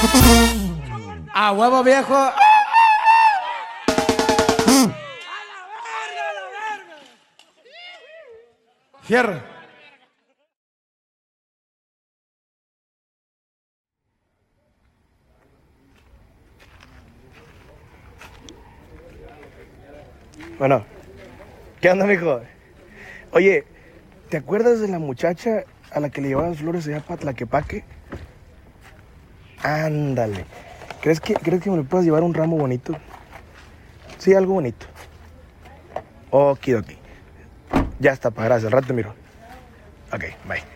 A huevo viejo. Fierro. Bueno, ¿qué onda, mijo? Oye, ¿te acuerdas de la muchacha a la que le llevaban flores allá para Tlaquepaque? Ándale. ¿Crees que me le puedas llevar un ramo bonito? Sí, algo bonito. Okidoki. Ya está, pa, gracias. Al rato te miro. Ok, bye.